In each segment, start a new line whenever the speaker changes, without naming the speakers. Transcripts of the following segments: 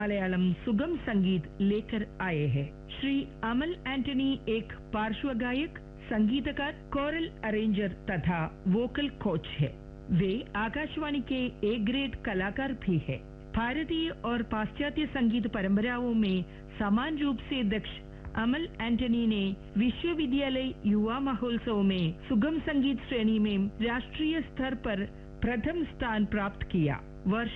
मलयालम सुगम संगीत लेकर आए हैं। श्री अमल एंटनी एक पार्श्व गायक, संगीतकार, कोरल अरेंजर तथा वोकल कोच है। वे आकाशवाणी के ए ग्रेड कलाकार भी है। भारतीय और पाश्चात्य संगीत परंपराओं में समान रूप से दक्ष अमल एंटनी ने विश्वविद्यालय युवा महोत्सव में सुगम संगीत श्रेणी में राष्ट्रीय स्तर पर प्रथम स्थान प्राप्त किया। वर्ष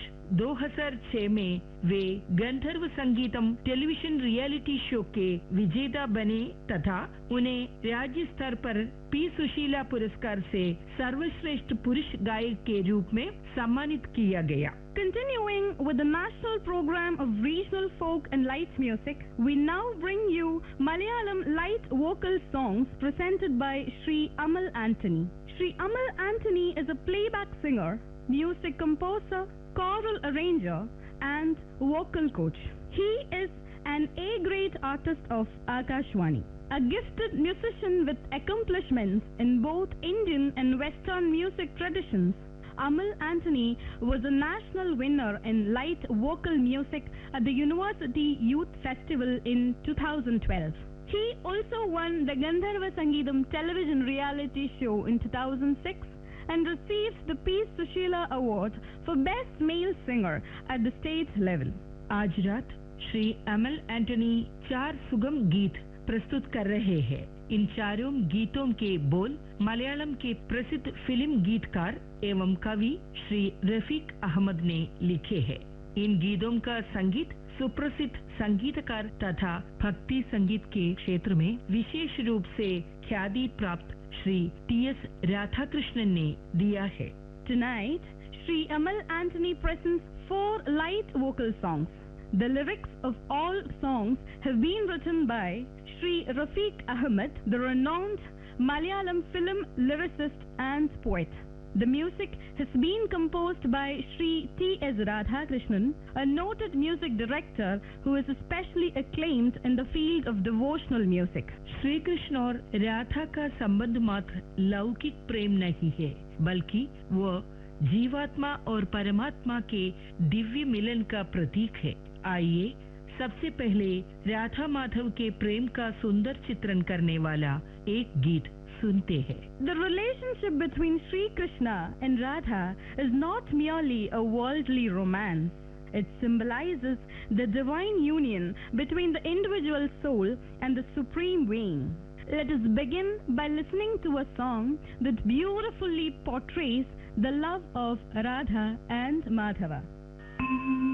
2006 में वे गंधर्व संगीतम टेलीविजन रियलिटी शो के विजेता बने तथा उन्हें राज्य स्तर पर पी सुशीला पुरस्कार से सर्वश्रेष्ठ पुरुष गायक के रूप में सम्मानित किया गया।
Continuing with the national program of regional folk and light music, we now bring you Malayalam light vocal songs presented by Sri Amal Anthony. Sri Amal Anthony is a playback singer, music composer, choral arranger and vocal coach. He is an A-grade artist of Akashwani, a gifted musician with accomplishments in both Indian and Western music traditions. Amal Anthony was a national winner in light vocal music at the University Youth Festival in 2012. He also won the Gandharva Sangeetam television reality show in 2006 and received the P. Sushila Award for Best Male Singer at the state level.
आज रात श्री अमल Antony 4 सुगम गीत प्रस्तुत कर रहे हैं। इन चारों गीतों के बोल मलयालम के प्रसिद्ध फिल्म गीतकार एवं कवि श्री रफीक अहमद ने लिखे हैं। इन गीतों का संगीत सुप्रसिद्ध संगीतकार तथा भक्ति संगीत के क्षेत्र में विशेष रूप से ख्याति प्राप्त श्री टी.एस. राधाकृष्णन ने दिया है।
Tonight, Sri Amal Anthony presents 4 light vocal songs. The lyrics of all songs have been written by Sri Rafiq Ahmed, the renowned Malayalam film lyricist and poet. The music has been composed by Sri T.S. Radhakrishnan, a noted music director who is especially acclaimed in the field of devotional music.
Shri Krishna और राधा का संबंध मात्र लौकिक प्रेम नहीं है, बल्कि वह जीवात्मा और परमात्मा के दिव्य मिलन का प्रतीक है। आइए सबसे पहले राधा माधव के प्रेम का सुंदर चित्रण करने वाला एक गीत सुनते हैं।
The relationship between Sri Krishna and Radha is not merely a worldly romance. It symbolizes the divine union between the individual soul and the supreme being. Let us begin by listening to a song that beautifully portrays the love of Radha and Madhava.